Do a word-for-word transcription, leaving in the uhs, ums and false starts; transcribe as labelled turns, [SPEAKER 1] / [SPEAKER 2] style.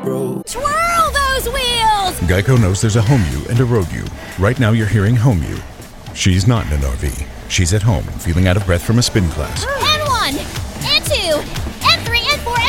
[SPEAKER 1] road.
[SPEAKER 2] Twirl those wheels!
[SPEAKER 3] Geico knows there's a home you and a road you. Right now you're hearing home you. She's not in an R V. She's at home, feeling out of breath from a spin class.
[SPEAKER 2] And